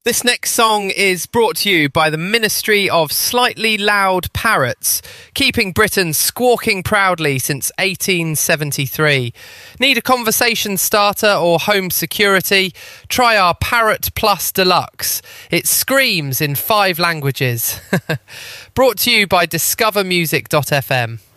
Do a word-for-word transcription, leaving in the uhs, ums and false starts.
This next song is brought to you by the Ministry of Slightly Loud Parrots, keeping Britain squawking proudly since eighteen seventy-three. Need a conversation starter or home security? Try our Parrot Plus Deluxe. It screams in five languages. Brought to you by discover music dot f m.